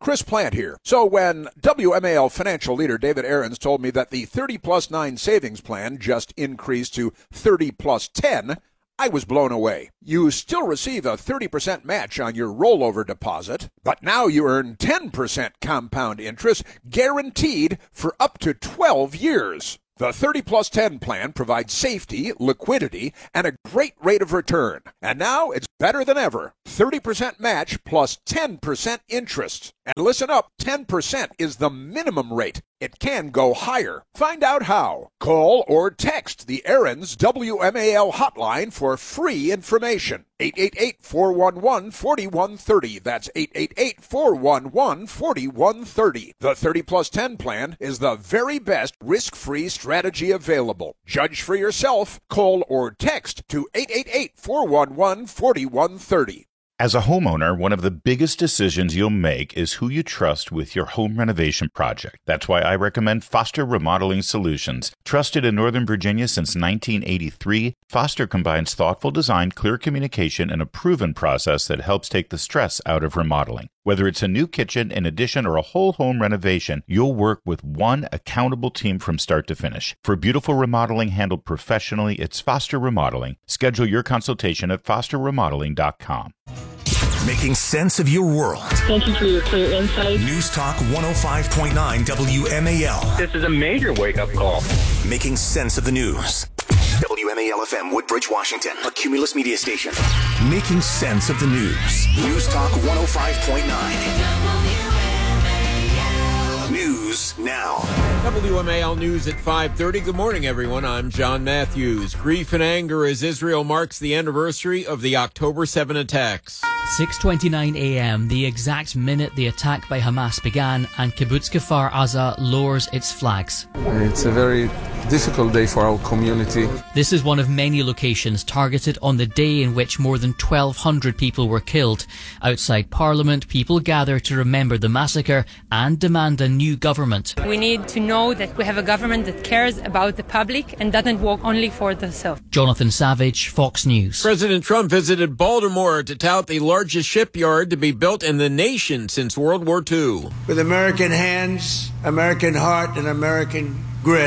Chris Plant here. So when W M A L financial leader David Aarons told me that the thirty plus nine savings plan just increased to thirty plus ten, I was blown away. You still receive a thirty percent match on your rollover deposit, but now you earn ten percent compound interest guaranteed for up to twelve years. The thirty plus ten plan provides safety, liquidity, and a great rate of return. And now it's better than ever. thirty percent match plus ten percent interest. And listen up, ten percent is the minimum rate. It can go higher. Find out how. Call or text the Aarons W M A L hotline for free information. eight eight eight, four one one, four one three zero. That's eight eight eight, four one one, four one three zero. The thirty plus ten plan is the very best risk-free strategy available. Judge for yourself. Call or text to eight eight eight, four one one, four one three zero.
As a homeowner, one of the biggest decisions you'll make is who you trust with your home renovation project. That's why I recommend Foster Remodeling Solutions. Trusted in Northern Virginia since nineteen eighty-three, Foster combines thoughtful design, clear communication, and a proven process that helps take the stress out of remodeling. Whether it's a new kitchen, an addition, or a whole home renovation, you'll work with one accountable team from start to finish. For beautiful remodeling handled professionally, it's Foster Remodeling. Schedule your consultation at foster remodeling dot com.
Making sense of your world.
Thank you for your clear insight.
News Talk one oh five point nine W M A L.
This is a major wake-up call.
Making sense of the news. W M A L F M, Woodbridge, Washington, a Cumulus media station. Making sense of the news. News Talk one oh five point nine. News now.
W M A L News at five thirty. Good morning, everyone. I'm John Matthews. Grief and anger as Israel marks the anniversary of the October seventh attacks.
six twenty-nine a.m., the exact minute the attack by Hamas began, and Kibbutz Kfar Aza lowers its flags.
It's a very difficult day for our community.
This is one of many locations targeted on the day in which more than twelve hundred people were killed. Outside Parliament, people gather to remember the massacre and demand a new government.
We need to know that we have a government that cares about the public and doesn't work only for themselves.
Jonathan Savage, Fox News.
President Trump visited Baltimore to tout the largest shipyard to be built in the nation since World War Two.
With American hands, American heart, and American grit,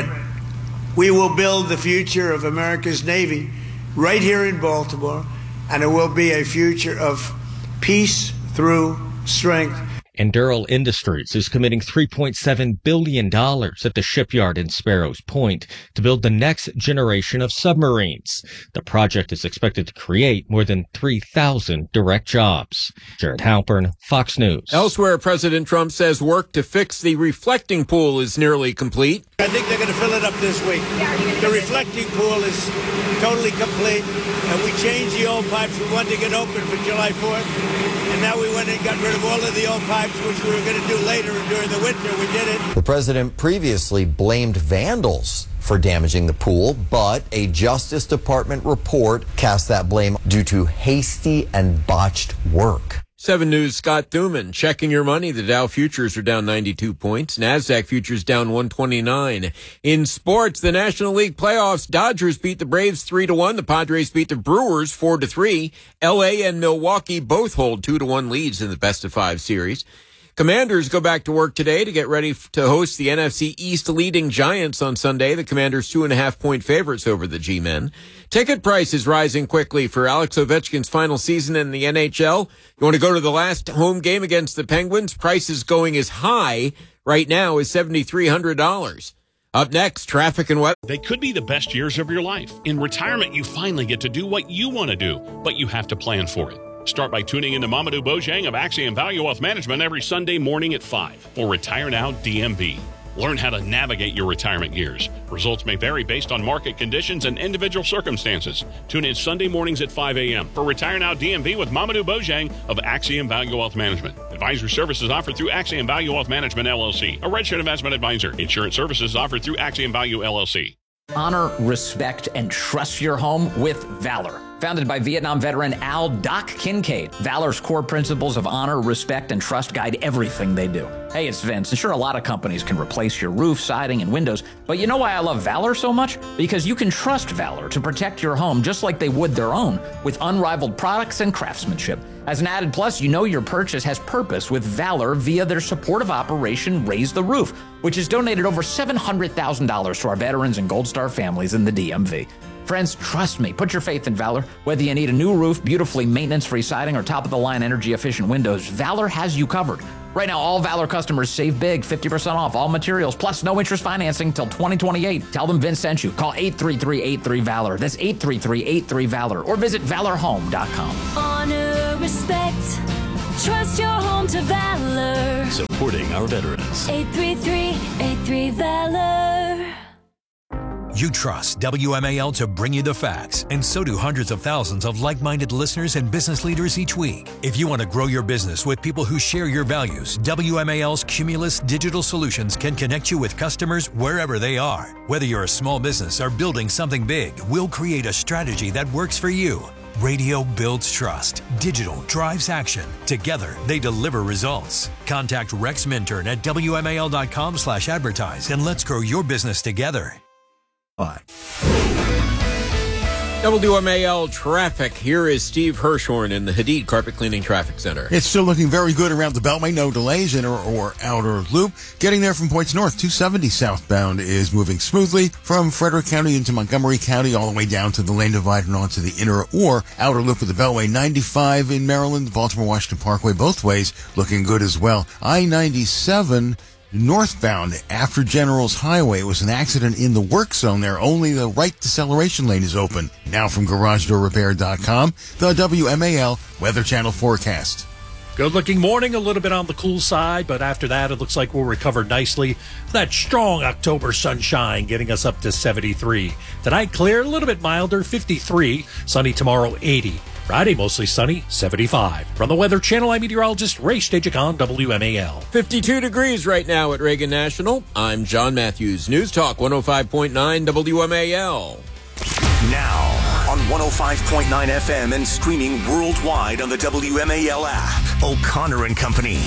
we will build the future of America's Navy right here in Baltimore, and it will be a future of peace through strength.
Endural Industries is committing three point seven billion dollars at the shipyard in Sparrows Point to build the next generation of submarines. The project is expected to create more than three thousand direct jobs. Jared Halpern, Fox News.
Elsewhere, President Trump says work to fix the reflecting pool is nearly complete.
I think they're going to fill it up this week. The reflecting pool is totally complete, and we changed the old pipes. We wanted to get open for July fourth, and now we went and got rid of all of the old pipes, which we were going to do later during the winter. We did it.
The president previously blamed vandals for damaging the pool, but a Justice Department report cast that blame due to hasty and botched work.
seven News' Scott Thuman checking your money. The Dow futures are down ninety-two points. NASDAQ futures down one twenty-nine. In sports, the National League playoffs, Dodgers beat the Braves three to one. The Padres beat the Brewers four to three. L A and Milwaukee both hold two to one leads in the best of five series. Commanders go back to work today to get ready to host the N F C East leading Giants on Sunday. The Commanders two and a half point favorites over the G-men. Ticket prices rising quickly for Alex Ovechkin's final season in the N H L. You want to go to the last home game against the Penguins? Prices going as high right now as seven thousand three hundred dollars. Up next, traffic and weather.
They could be the best years of your life. In retirement, you finally get to do what you want to do, but you have to plan for it. Start by tuning in to Mamadou Bojang of Axiom Value Wealth Management every Sunday morning at five for Retire Now D M V. Learn how to navigate your retirement years. Results may vary based on market conditions and individual circumstances. Tune in Sunday mornings at five a.m. for Retire Now D M V with Mamadou Bojang of Axiom Value Wealth Management. Advisory services offered through Axiom Value Wealth Management, L L C, a registered investment advisor. Insurance services offered through Axiom Value, L L C.
Honor, respect, and trust your home with Valor. Founded by Vietnam veteran Al Doc Kincaid, Valor's core principles of honor, respect, and trust guide everything they do. Hey, it's Vince. And sure, a lot of companies can replace your roof, siding, and windows, but you know why I love Valor so much? Because you can trust Valor to protect your home just like they would their own, with unrivaled products and craftsmanship. As an added plus, you know your purchase has purpose with Valor via their supportive operation Raise the Roof, which has donated over seven hundred thousand dollars to our veterans and Gold Star families in the D M V. Friends, trust me, put your faith in Valor. Whether you need a new roof, beautifully maintenance-free siding, or top-of-the-line energy-efficient windows, Valor has you covered. Right now, all Valor customers save big, fifty percent off all materials, plus no interest financing till twenty twenty-eight. Tell them Vince sent you. Call eight three three, eight three, VALOR. That's eight three three, eight three, VALOR. Or visit valor home dot com.
Honor, respect, trust your home to Valor.
Supporting our veterans.
eight three three, eight three, VALOR.
You trust W M A L to bring you the facts, and so do hundreds of thousands of like-minded listeners and business leaders each week. If you want to grow your business with people who share your values, W M A L's Cumulus Digital Solutions can connect you with customers wherever they are. Whether you're a small business or building something big, we'll create a strategy that works for you. Radio builds trust. Digital drives action. Together, they deliver results. Contact Rex Minturn at W M A L dot com slash advertise and let's grow your business together.
Bye. W M A L traffic. Here is Steve Hirshhorn in the Hadid Carpet Cleaning Traffic Center.
It's still looking very good around the Beltway. No delays, inner or outer loop. Getting there from points north. two seventy southbound is moving smoothly from Frederick County into Montgomery County, all the way down to the lane divide and onto the inner or outer loop of the Beltway. ninety-five in Maryland, Baltimore-Washington Parkway, both ways looking good as well. I ninety-seven northbound after Generals Highway. It was an accident in the work zone there. Only the right deceleration lane is open. Now from garage door repair dot com, the W M A L Weather Channel forecast.
Good looking morning, a little bit on the cool side, but after that, it looks like we'll recover nicely. That strong October sunshine getting us up to seventy-three. Tonight, clear, a little bit milder, fifty-three. Sunny tomorrow, eighty. Friday, mostly sunny, seventy-five. From the Weather Channel, I'm meteorologist Ray Stajic on W M A L.
fifty-two degrees right now at Reagan National. I'm John Matthews. News Talk one oh five point nine W M A L.
Now on one oh five point nine F M and streaming worldwide on the W M A L app. O'Connor and Company.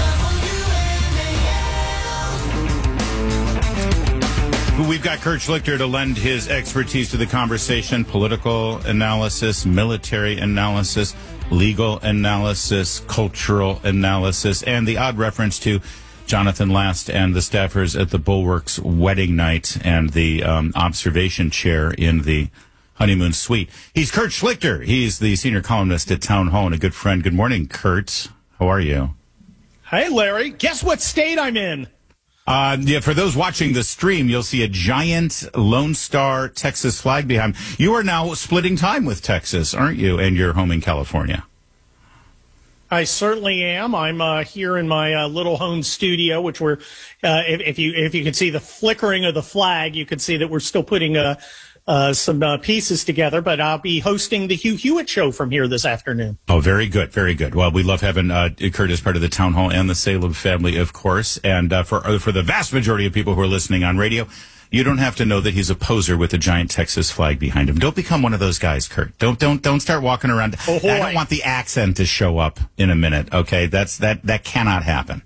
We've got Kurt Schlichter to lend his expertise to the conversation. Political analysis, military analysis, legal analysis, cultural analysis, and the odd reference to Jonathan Last and the staffers at the Bulwark's wedding night and the um, observation chair in the honeymoon suite. He's Kurt Schlichter. He's the senior columnist at Town Hall and a good friend. Good morning, Kurt. How are you?
Hey, Larry. Guess what state I'm in?
Uh, yeah, for those watching the stream, you'll see a giant Lone Star Texas flag behind. You are now splitting time with Texas, aren't you? And you're home in California.
I certainly am. I'm uh, here in my uh, little home studio, which we're, uh, if, if you if you can see the flickering of the flag, you can see that we're still putting uh, uh, some uh, pieces together. But I'll be hosting the Hugh Hewitt Show from here this afternoon.
Oh, very good, very good. Well, we love having uh, Kurt as part of the Town Hall and the Salem family, of course. And uh, for for the vast majority of people who are listening on radio, you don't have to know that he's a poser with a giant Texas flag behind him. Don't become one of those guys, Kurt. Don't don't don't start walking around. Oh, I don't want the accent to show up in a minute. Okay, that's that that cannot happen.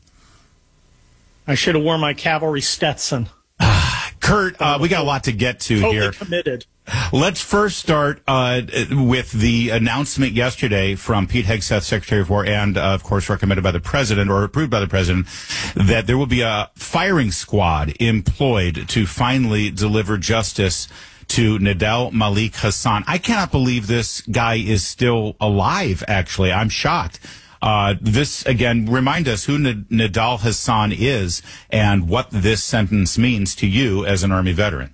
I should have worn my cavalry Stetson.
Kurt, uh, we got a lot to get to
totally
here.
Committed.
Let's first start uh, with the announcement yesterday from Pete Hegseth, Secretary of War, and, uh, of course, recommended by the President or approved by the President, that there will be a firing squad employed to finally deliver justice to Nidal Malik Hasan. I cannot believe this guy is still alive, actually. I'm shocked. Uh, this, again, remind us who N- Nidal Hasan is and what this sentence means to you as an Army veteran.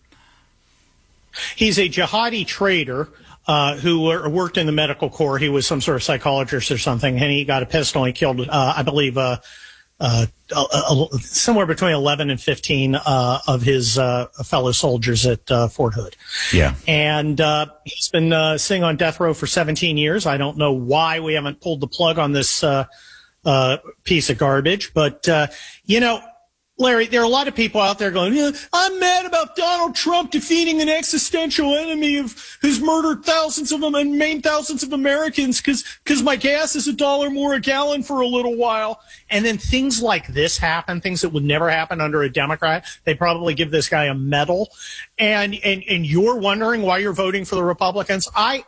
He's a jihadi trader uh, who worked in the medical corps. He was some sort of psychologist or something, and he got a pistol and he killed, uh, I believe, uh, uh, uh, uh, somewhere between eleven and fifteen uh, of his uh, fellow soldiers at uh, Fort Hood.
Yeah.
And uh, he's been uh, sitting on death row for seventeen years. I don't know why we haven't pulled the plug on this uh, uh, piece of garbage, but, uh, you know, Larry, there are a lot of people out there going, yeah, I'm mad about Donald Trump defeating an existential enemy of who's murdered thousands of them and maimed thousands of Americans because because my gas is a dollar more a gallon for a little while. And then things like this happen, things that would never happen under a Democrat. They probably give this guy a medal. And and, and you're wondering why you're voting for the Republicans. I,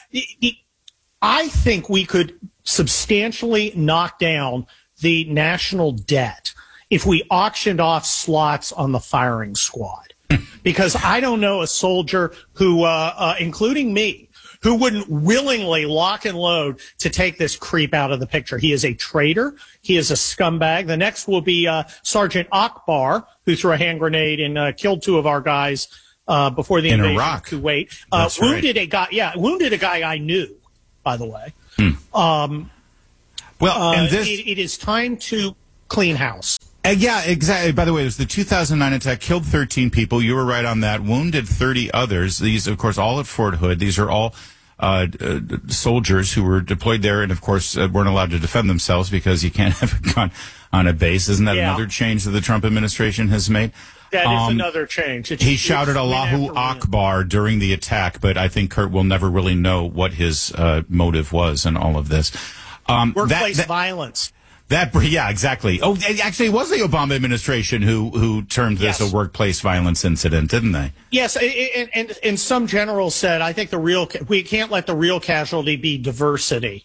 I think we could substantially knock down the national debt if we auctioned off slots on the firing squad. Because I don't know a soldier who, uh, uh, including me, who wouldn't willingly lock and load to take this creep out of the picture. He is a traitor. He is a scumbag. The next will be uh, Sergeant Akbar, who threw a hand grenade and uh, killed two of our guys uh, before the
in
invasion
Iraq.
of Kuwait. Uh,
That's
wounded
right.
a guy. Yeah, wounded a guy I knew, by the way.
Hmm.
Um,
well,
uh,
and this...
it, it is time to clean house.
Uh, yeah, exactly. By the way, it was the two thousand nine attack, killed thirteen people. You were right on that. Wounded thirty others. These, of course, all at Fort Hood. These are all uh, uh, soldiers who were deployed there and, of course, uh, weren't allowed to defend themselves because you can't have a gun on a base. Isn't that
Yeah.
another change that the Trump administration has made?
That is
Um,
another change. It's,
He shouted
it's win
Allahu
after win.
Akbar during the attack, but I think Kurt will never really know what his uh, motive was in all of this. Um,
Workplace
that, that,
violence.
That yeah, exactly. Oh, actually, it was the Obama administration who who termed this
Yes.
a workplace violence incident, didn't they?
Yes, and, and, and some generals said, I think the real we can't let the real casualty be diversity.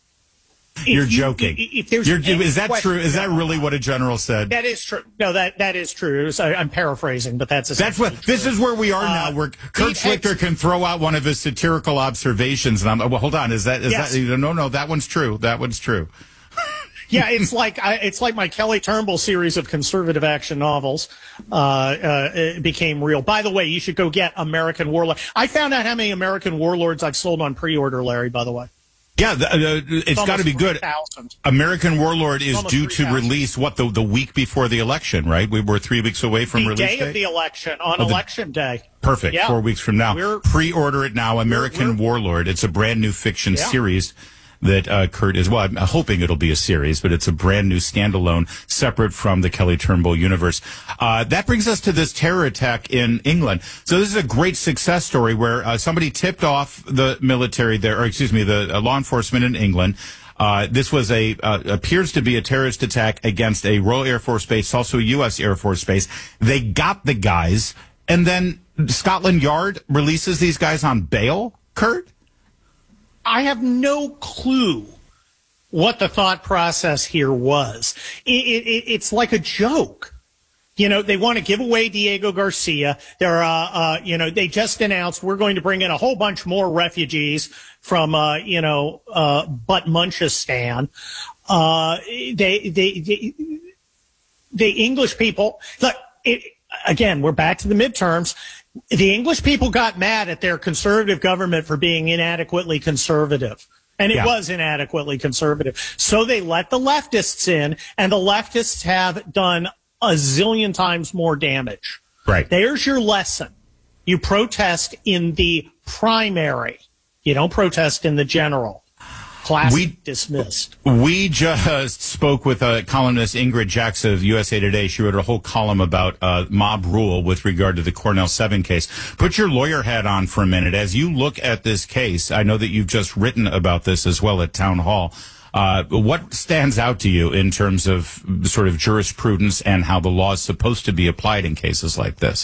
You're
If you-
joking.
If there's
You're,
any
is that
question-
true? Is that really what a general said?
That is true. No, that that is true. It was, I, I'm paraphrasing, but that's
That's what. This is where we are now.
Uh,
Where Kurt
Pete
Schlichter can throw out one of his satirical observations, and I'm well. Hold on. Is that is
Yes.
that? No, no. That one's true. That one's true.
Yeah, it's like I, it's like my Kelly Turnbull series of conservative action novels uh, uh, it became real. By the way, you should go get American Warlord. I found out how many American Warlords I've sold on pre-order, Larry. By the way,
Yeah, the, uh, it's got to be good.
three thousand.
American Warlord is
Almost
due to
three thousand.
release what the the week before the election, right? We were three weeks away from
The
release
day
date.
of the election on
Oh, the-
election day.
Perfect.
Yeah.
Four weeks from now.
We're-
Pre-order it now. American Warlord. It's a brand new fiction
Yeah.
series that uh, Kurt is. Well, I'm hoping it'll be a series, but it's a brand new standalone, separate from the Kelly Turnbull universe. Uh, that brings us to this terror attack in England. So this is a great success story where uh, somebody tipped off the military there, or excuse me, the uh, law enforcement in England. Uh, this was a uh, appears to be a terrorist attack against a Royal Air Force base, also a U S Air Force base. They got the guys, and then Scotland Yard releases these guys on bail. Kurt.
I have no clue what the thought process here was. It, it, it's like a joke. You know, they want to give away Diego Garcia. They're, uh, uh, you know, they just announced we're going to bring in a whole bunch more refugees from, uh, you know, uh, Butt-Munchistan. Uh, they, they, they, the English people, look, it, again, we're back to the midterms. The English people got mad at their conservative government for being inadequately conservative. And it
Yeah.
was inadequately conservative. So they let the leftists in, and the leftists have done a zillion times more damage.
Right.
There's your lesson. You protest in the primary. You don't protest in the general. Class
We-
dismissed.
We just spoke with uh, columnist Ingrid Jacks of U S A Today. She wrote a whole column about uh, mob rule with regard to the Cornell seven case. Put your lawyer hat on for a minute. As you look at this case, I know that you've just written about this as well at Town Hall. Uh, what stands out to you in terms of sort of jurisprudence and how the law is supposed to be applied in cases like this?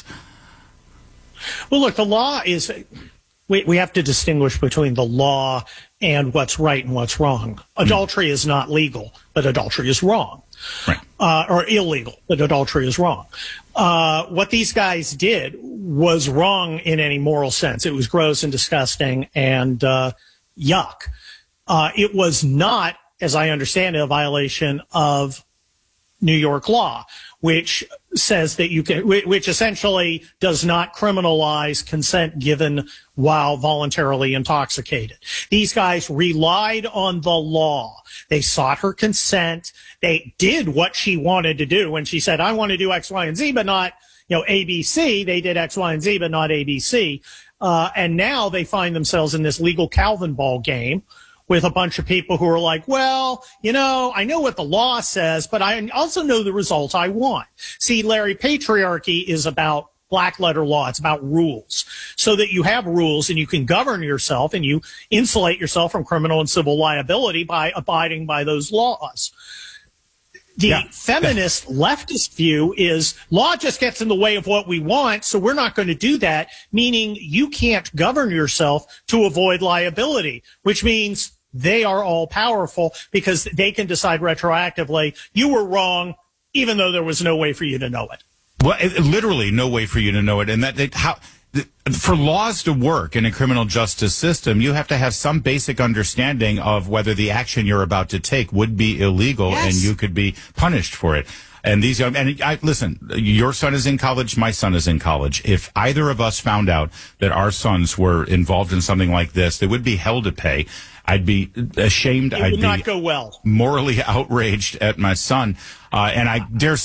Well, look, the law is, we, we have to distinguish between the law and what's right and what's wrong. Adultery is not legal, but adultery is wrong.
Right.
Uh, or illegal, but adultery is wrong. Uh, what these guys did was wrong in any moral sense. It was gross and disgusting and uh, yuck. Uh, it was not, as I understand it, a violation of New York law, which says that you can, which essentially does not criminalize consent given while voluntarily intoxicated. These guys relied on the law. They sought her consent. They did what she wanted to do when she said, I want to do X, Y, and Z, but not, you know, A B C. They did X, Y, and Z, but not A B C. Uh, and now they find themselves in this legal Calvin ball game with a bunch of people who are like, well, you know, I know what the law says, but I also know the results I want. See, Larry, patriarchy is about black letter law. It's about rules, so that you have rules and you can govern yourself and you insulate yourself from criminal and civil liability by abiding by those laws. The yeah. feminist leftist view is law just gets in the way of what we want, so we're not going to do that, meaning you can't govern yourself to avoid liability, which means they are all powerful because they can decide retroactively, you were wrong, even though there was no way for you to know it.
Well, it, literally no way for you to know it. And that, that how for laws to work in a criminal justice system, you have to have some basic understanding of whether the action you're about to take would be illegal yes. and you could be punished for it. And these young, and I, listen, your son is in college, my son is in college. If either of us found out that our sons were involved in something like this, they would be hell to pay. I'd be ashamed.
It would
I'd
not
be
go well.
Morally outraged at my son. Uh, and I dare